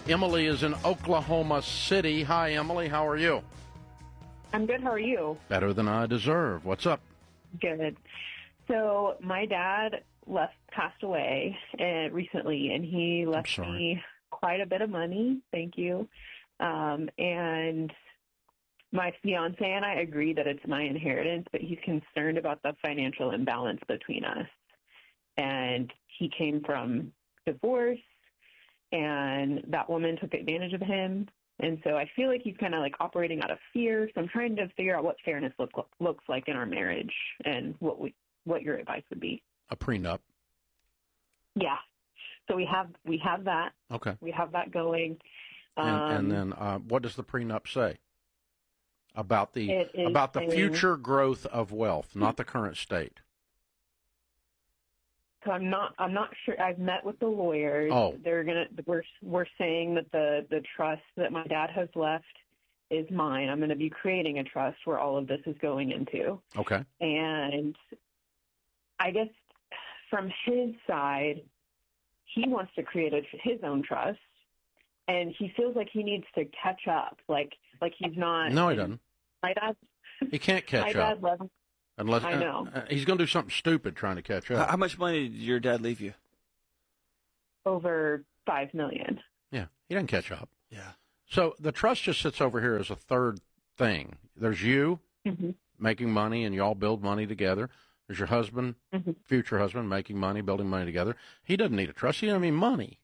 Emily is in Oklahoma City. Hi, Emily. How are you? I'm good. How are you? Better than I deserve. What's up? Good. So my dad passed away recently, and he left me quite a bit of money. Thank you. And my fiance and I agree that it's my inheritance, but he's concerned about the financial imbalance between us. And he came from divorce, and that woman took advantage of him. And so I feel like he's kind of like operating out of fear. So I'm trying to figure out what fairness looks like in our marriage, and what your advice would be. A prenup. Yeah. So we have that. Okay. We have that going. And then what does the prenup say about the future growth of wealth, not the current state? So I'm not sure. I've met with the lawyers. Oh. We're saying that the trust that my dad has left is mine. I'm going to be creating a trust where all of this is going into. Okay. And I guess from his side, he wants to create his own trust, and he feels like he needs to catch up. Like he's not. No, he doesn't. My dad. He can't catch up. My dad left. Unless I know. He's going to do something stupid trying to catch up. How much money did your dad leave you? Over $5 million. Yeah, he doesn't catch up. Yeah. So the trust just sits over here as a third thing. There's you making money, and you all build money together. There's your husband, future husband, making money, building money together. He doesn't need a trust. He doesn't need money.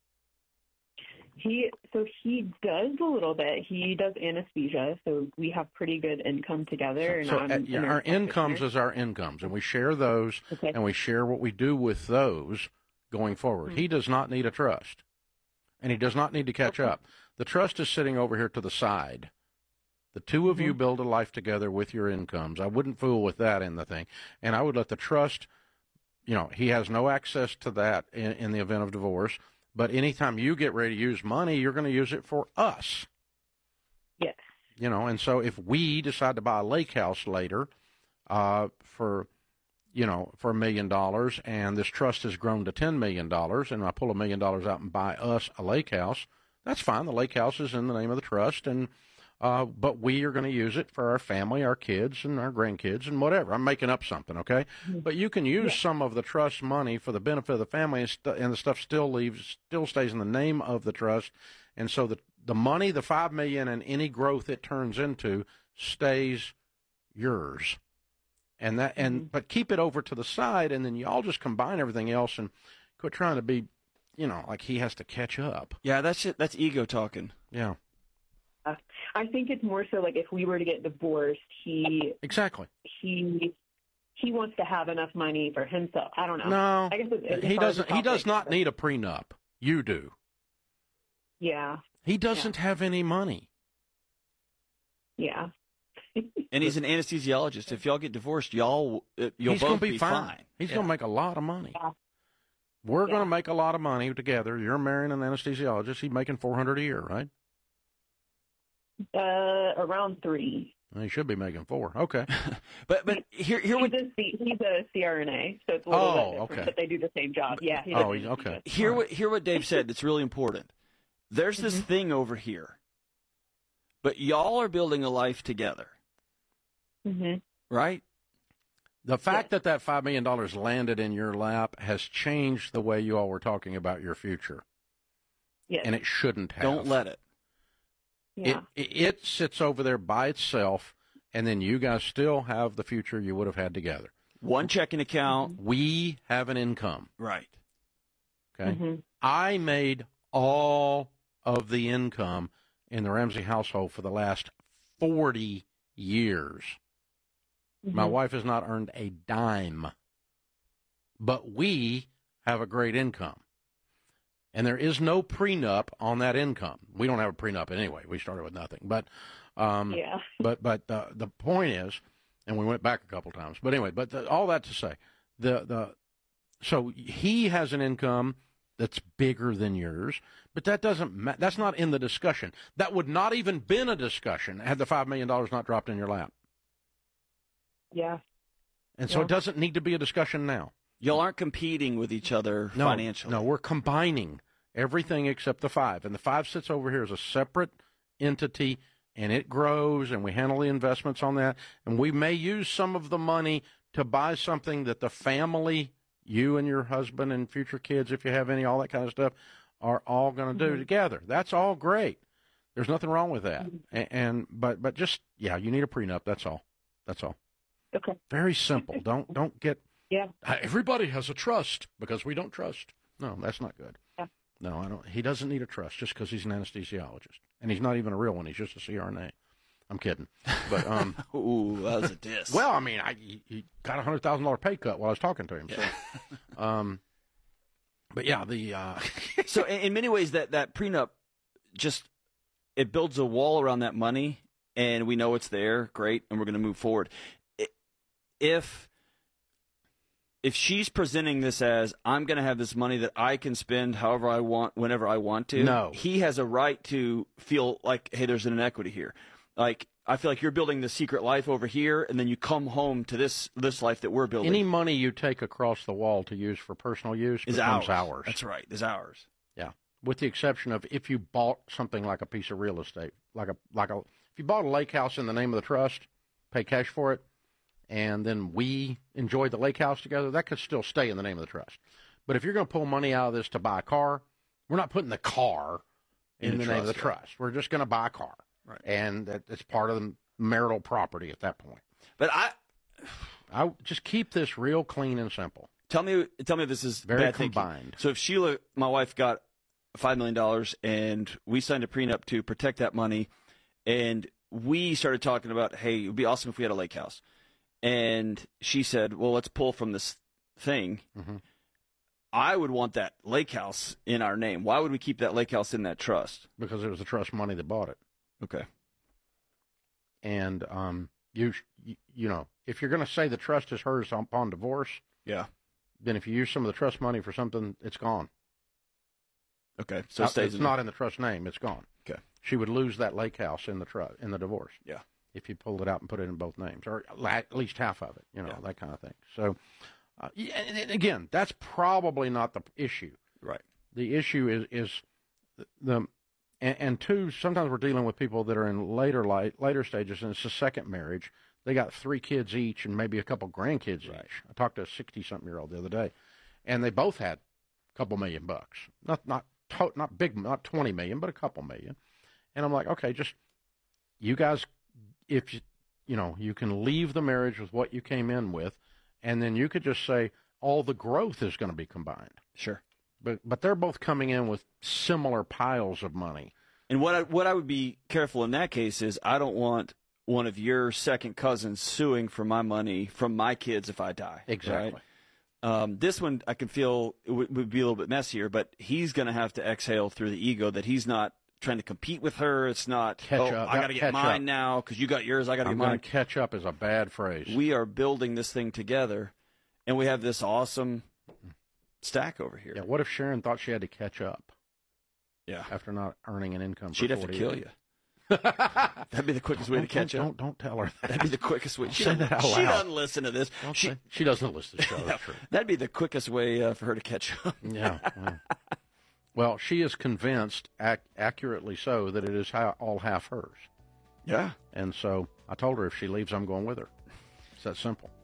He does a little bit. He does anesthesia, so we have pretty good income together. So our incomes is our incomes, and we share those, and we share what we do with those going forward. He does not need a trust, and he does not need to catch up. The trust is sitting over here to the side. The two of you build a life together with your incomes. I wouldn't fool with that in the thing, and I would let the trust, he has no access to that in the event of divorce. But anytime you get ready to use money, you're going to use it for us. Yes. And so if we decide to buy a lake house later for $1 million, and this trust has grown to $10 million, and I pull $1 million out and buy us a lake house, that's fine. The lake house is in the name of the trust, and but we are going to use it for our family, our kids, and our grandkids, and whatever. I'm making up something, okay? But you can use some of the trust money for the benefit of the family, and the stuff still stays in the name of the trust. And so the money, the $5 million, and any growth it turns into stays yours. And but keep it over to the side, and then you all just combine everything else and quit trying to be, like he has to catch up. Yeah, that's it. That's ego talking. Yeah. I think it's more so like if we were to get divorced, he wants to have enough money for himself. I don't know. No, I guess he doesn't. He does not need a prenup. You do. Yeah. He doesn't have any money. Yeah. And he's an anesthesiologist. If y'all get divorced, you'll he's both be fine. He's going to make a lot of money. Yeah. We're going to make a lot of money together. You're marrying an anesthesiologist. He's making $400 a year, right? Around 3. Well, he should be making 4. Okay. but here he's a CRNA, so it's a little bit different, but they do the same job. Yeah. Okay. Hear what Dave said. That's really important. There's this thing over here, but y'all are building a life together, right? The fact that $5 million landed in your lap has changed the way you all were talking about your future. Yes. And it shouldn't have. Don't let it. Yeah. It sits over there by itself, and then you guys still have the future you would have had together. One checking account. We have an income. Right. Okay. I made all of the income in the Ramsey household for the last 40 years. My wife has not earned a dime, but we have a great income. And there is no prenup on that income. We don't have a prenup anyway. We started with nothing. But but the point is, and we went back a couple times. But anyway, all that to say, so he has an income that's bigger than yours, but that doesn't. That's not in the discussion. That would not even been a discussion had the $5 million not dropped in your lap. Yeah. And so it doesn't need to be a discussion now. Y'all aren't competing with each other financially. No, we're combining everything except the 5. And the 5 sits over here as a separate entity, and it grows, and we handle the investments on that. And we may use some of the money to buy something that the family, you and your husband and future kids, if you have any, all that kind of stuff, are all going to do together. That's all great. There's nothing wrong with that. But just, yeah, you need a prenup. That's all. That's all. Okay. Very simple. Don't get. Yeah. Everybody has a trust because we don't trust. No, that's not good. Yeah. No, I don't. He doesn't need a trust just because he's an anesthesiologist, and he's not even a real one. He's just a CRNA. I'm kidding. But ooh, that was a diss. Well, I mean, he got a $100,000 pay cut while I was talking to him. So, but yeah, the so in many ways that prenup just it builds a wall around that money, and we know it's there. Great, and we're going to move forward. If she's presenting this as, I'm going to have this money that I can spend however I want, whenever I want to, no, he has a right to feel like, hey, there's an inequity here. Like, I feel like you're building the secret life over here, and then you come home to this life that we're building. Any money you take across the wall to use for personal use becomes ours. That's right. It's ours. Yeah, with the exception of if you bought something like a piece of real estate, if you bought a lake house in the name of the trust, pay cash for it, and then we enjoyed the lake house together, that could still stay in the name of the trust. But if you're going to pull money out of this to buy a car, we're not putting the car in the name of the trust. We're just going to buy a car. Right. And it's part of the marital property at that point. But I just keep this real clean and simple. Tell me if this is very bad combined. Thinking. So if Sheila, my wife, got $5 million and we signed a prenup to protect that money, and we started talking about, hey, it would be awesome if we had a lake house. And she said, well, let's pull from this thing. Mm-hmm. I would want that lake house in our name. Why would we keep that lake house in that trust? Because it was the trust money that bought it. Okay. And you know, if you're going to say the trust is hers upon divorce, yeah, then if you use some of the trust money for something, it's gone. Okay, so it's not in the trust name; it's gone. Okay, she would lose that lake house in the divorce. Yeah, if you pulled it out and put it in both names, or at least half of it, that kind of thing. So, and again, that's probably not the issue. Right. The issue is the. And two, sometimes we're dealing with people that are in later stages, and it's a second marriage. They got 3 kids each and maybe a couple grandkids each. I talked to a 60-something-year-old the other day, and they both had a couple $1 million. Not big, not 20 million, but a couple million. And I'm like, okay, just you guys, if you can leave the marriage with what you came in with, and then you could just say all the growth is going to be combined. Sure. But they're both coming in with similar piles of money. And what I would be careful in that case is I don't want one of your second cousins suing for my money from my kids if I die. Exactly. Right? This one I can feel it would be a little bit messier, but he's going to have to exhale through the ego that he's not trying to compete with her. It's not, I got to get mine now because you got yours, I got to get mine. Catch up is a bad phrase. We are building this thing together, and we have this awesome stack over here. Yeah, what if Sharon thought she had to catch up? Yeah. After not earning an income for she'd have to kill you. That'd be the quickest way to catch up. Don't tell her that. That'd be the quickest way. Say that out loud. She doesn't listen to this. She doesn't listen to the show. That's true. That'd be the quickest way for her to catch up. Yeah. Well, she is convinced, accurately so, that it is all half hers. Yeah. And so I told her if she leaves, I'm going with her. It's that simple.